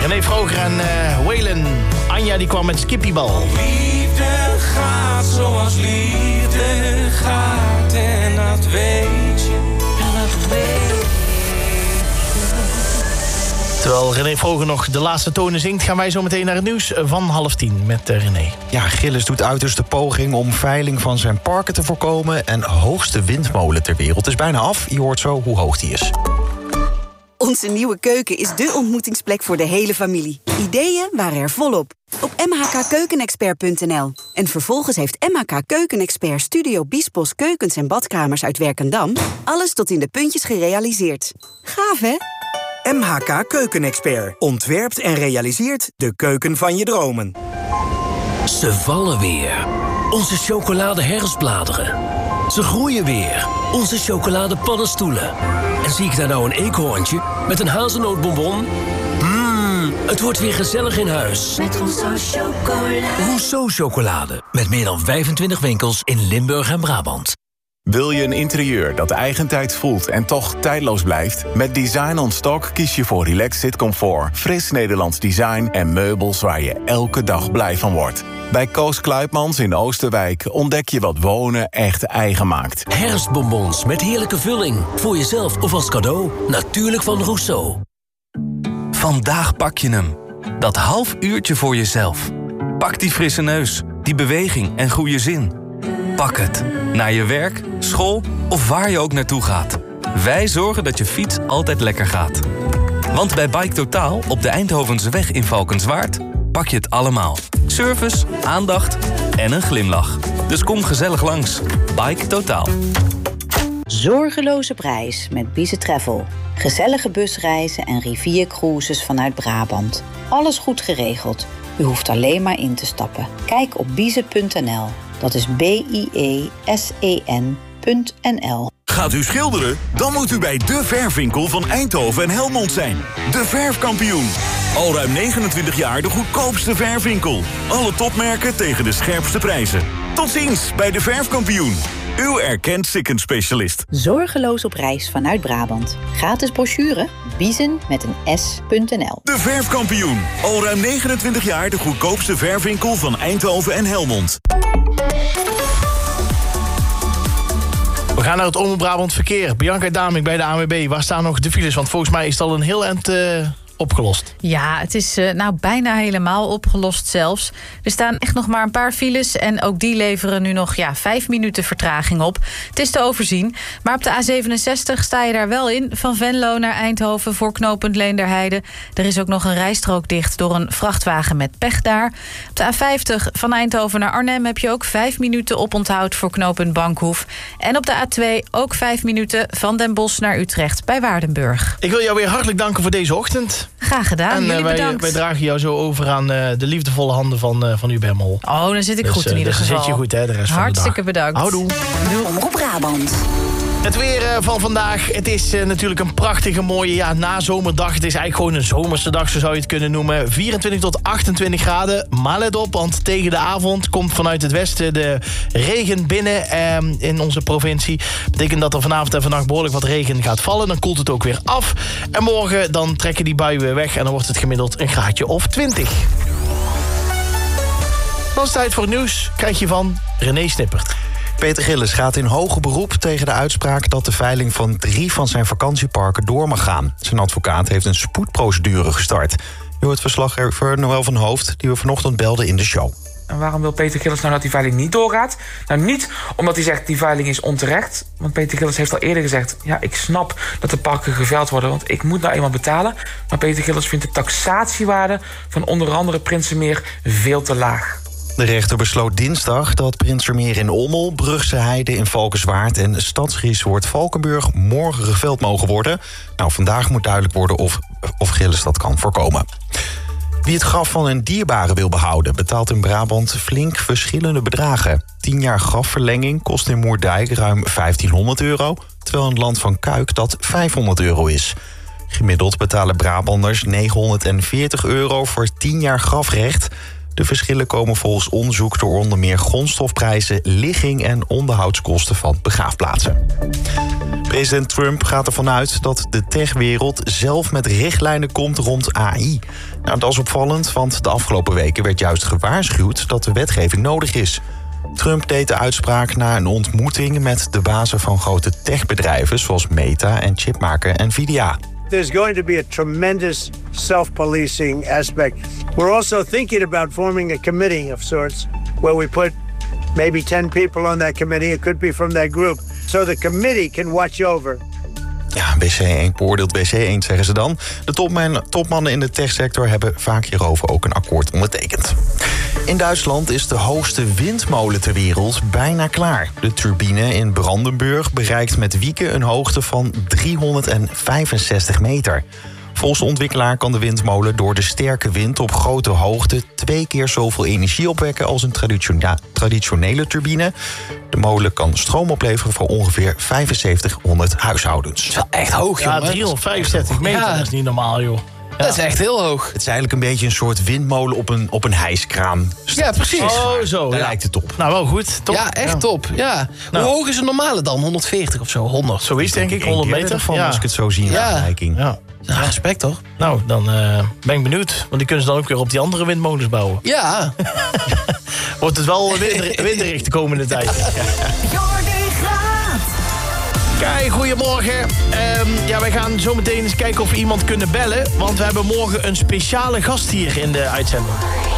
René Vroger en Waylon. Anja die kwam met Skippybal. Liefde gaat zoals liefde gaat. En dat weet je. Terwijl René Vroger nog de laatste tonen zingt... gaan wij zo meteen naar het nieuws van 9:30 met René. Ja, Gillis doet uiterste poging om veiling van zijn parken te voorkomen... en hoogste windmolen ter wereld is bijna af. Je hoort zo hoe hoog die is. Onze nieuwe keuken is dé ontmoetingsplek voor de hele familie. Ideeën waren er volop. Op mhkkeukenexpert.nl. En vervolgens heeft MHK Keukenexpert Studio Biesbos keukens en badkamers uit Werkendam... alles tot in de puntjes gerealiseerd. Gaaf, hè? MHK Keukenexpert ontwerpt en realiseert de keuken van je dromen. Ze vallen weer. Onze chocolade herfstbladeren. Ze groeien weer. Onze chocoladepaddenstoelen. En zie ik daar nou een eekhoorntje met een hazelnootbonbon? Het wordt weer gezellig in huis. Met Rousseau chocolade. Rousseau chocolade. Met meer dan 25 winkels in Limburg en Brabant. Wil je een interieur dat eigentijds voelt en toch tijdloos blijft? Met Design on Stock kies je voor relaxed zitcomfort, fris Nederlands design en meubels waar je elke dag blij van wordt. Bij Koos Kluipmans in Oosterwijk ontdek je wat wonen echt eigen maakt. Herfstbonbons met heerlijke vulling. Voor jezelf of als cadeau. Natuurlijk van Rousseau. Vandaag pak je hem. Dat half uurtje voor jezelf. Pak die frisse neus, die beweging en goede zin. Pak het. Naar je werk, school of waar je ook naartoe gaat. Wij zorgen dat je fiets altijd lekker gaat. Want bij Bike Totaal op de Eindhovense weg in Valkenswaard... pak je het allemaal. Service, aandacht en een glimlach. Dus kom gezellig langs. Bike Totaal. Zorgeloze prijs met Bise Travel. Gezellige busreizen en riviercruises vanuit Brabant. Alles goed geregeld. U hoeft alleen maar in te stappen. Kijk op bise.nl. Dat is BIESEN.nl. Gaat u schilderen? Dan moet u bij De Verfwinkel van Eindhoven en Helmond zijn. De Verfkampioen. Al ruim 29 jaar de goedkoopste verfwinkel. Alle topmerken tegen de scherpste prijzen. Tot ziens bij De Verfkampioen. Uw erkend Sikken-specialist. Zorgeloos op reis vanuit Brabant. Gratis brochure? Biezen met een S.nl. De Verfkampioen. Al ruim 29 jaar de goedkoopste verfwinkel van Eindhoven en Helmond. We gaan naar het Omroep Brabant verkeer. Bianca Damink bij de ANWB. Waar staan nog de files? Want volgens mij is het al een heel eind opgelost. Ja, het is bijna helemaal opgelost zelfs. Er staan echt nog maar een paar files en ook die leveren nu nog 5 minuten vertraging op. Het is te overzien. Maar op de A67 sta je daar wel in. Van Venlo naar Eindhoven voor knooppunt Leenderheide. Er is ook nog een rijstrook dicht door een vrachtwagen met pech daar. Op de A50 van Eindhoven naar Arnhem heb je ook 5 minuten oponthoud voor knooppunt Bankhoef. En op de A2 ook 5 minuten van Den Bosch naar Utrecht bij Waardenburg. Ik wil jou weer hartelijk danken voor deze ochtend. Graag gedaan, en jullie bedankt. Wij dragen jou zo over aan de liefdevolle handen van Hubert Mol. Oh, dan zit ik goed in ieder geval. Dan zit je goed, hè, de rest Hartstikke van de dag. bedankt. Houdoe. Omroep Brabant. Het weer van vandaag. Het is natuurlijk een prachtige, mooie nazomerdag. Het is eigenlijk gewoon een zomerse dag, zo zou je het kunnen noemen. 24 tot 28 graden. Maar let op, want tegen de avond komt vanuit het westen de regen binnen in onze provincie. Betekent dat er vanavond en vannacht behoorlijk wat regen gaat vallen. Dan koelt het ook weer af. En morgen dan trekken die buien weer weg en dan wordt het gemiddeld een graadje of 20. Dan is het tijd voor het nieuws. Krijg je van René Snippert. Peter Gillis gaat in hoger beroep tegen de uitspraak dat de veiling van 3 van zijn vakantieparken door mag gaan. Zijn advocaat heeft een spoedprocedure gestart. Je hoort verslaggever Noël van Hoofd, die we vanochtend belden in de show. En waarom wil Peter Gillis nou dat die veiling niet doorgaat? Nou, niet omdat hij zegt die veiling is onterecht. Want Peter Gillis heeft al eerder gezegd, ja, ik snap dat de parken geveild worden, want ik moet nou eenmaal betalen. Maar Peter Gillis vindt de taxatiewaarde van onder andere Prinsenmeer veel te laag. De rechter besloot dinsdag dat Prinsenmeer in Ommel, Brugse Heide in Valkenswaard en Stadsresort Valkenburg morgen geveild mogen worden. Nou, vandaag moet duidelijk worden of Gillis dat kan voorkomen. Wie het graf van een dierbare wil behouden, betaalt in Brabant flink verschillende bedragen. 10 jaar grafverlenging kost in Moerdijk ruim €1500, terwijl in het Land van Kuik dat €500 is. Gemiddeld betalen Brabanders €940 voor 10 jaar grafrecht. De verschillen komen volgens onderzoek door onder meer grondstofprijzen, ligging en onderhoudskosten van begraafplaatsen. President Trump gaat ervan uit dat de techwereld zelf met richtlijnen komt rond AI. Nou, dat is opvallend, want de afgelopen weken werd juist gewaarschuwd dat de wetgeving nodig is. Trump deed de uitspraak na een ontmoeting met de bazen van grote techbedrijven zoals Meta en chipmaker Nvidia. There's going to be a tremendous self-policing aspect. We're also thinking about forming a committee of sorts where we put maybe 10 people on that committee. It could be from that group. So the committee can watch over. Ja, BC1 beoordeelt BC1, zeggen ze dan. De topmannen in de techsector hebben vaak hierover ook een akkoord ondertekend. In Duitsland is de hoogste windmolen ter wereld bijna klaar. De turbine in Brandenburg bereikt met wieken een hoogte van 365 meter. Volgens de ontwikkelaar kan de windmolen door de sterke wind op grote hoogte 2 keer zoveel energie opwekken als een traditionele turbine. De molen kan stroom opleveren voor ongeveer 7500 huishoudens. Dat is wel echt hoog, joh. Ja, 365 meter, dat is niet normaal, joh. Ja. Dat is echt heel hoog. Het is eigenlijk een beetje een soort windmolen op een hijskraan. Ja, precies. Oh, zo. Daar lijkt het op. Nou, wel goed. Top. Ja, echt top. Ja. Nou. Hoe hoog is een normale dan? 140 of zo? 100? Zoiets denk ik, 100 meter. Van, als ik het zo zie in vergelijking. Ja. Ja, respect toch? Nou, dan ben ik benieuwd. Want die kunnen ze dan ook weer op die andere windmolens bouwen. Ja. Wordt het wel winderig de komende tijd. Kijk, goedemorgen. Wij gaan zo meteen eens kijken of we iemand kunnen bellen. Want we hebben morgen een speciale gast hier in de uitzending.